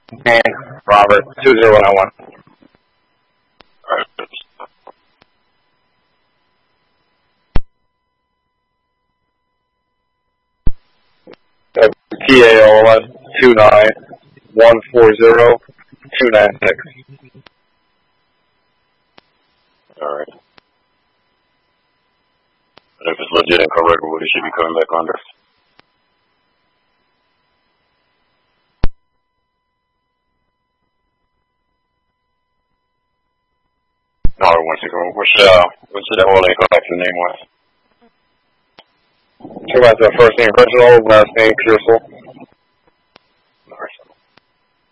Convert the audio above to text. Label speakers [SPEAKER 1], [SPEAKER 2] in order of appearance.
[SPEAKER 1] And Robert, 2091. TALS 29140-296.
[SPEAKER 2] Alright. And if it's legit and correct, what it should be coming back under? No, 1 second. What's the whole name? Go back to the name was?
[SPEAKER 1] Go back to the first name, Reginald, last name, Pearsall.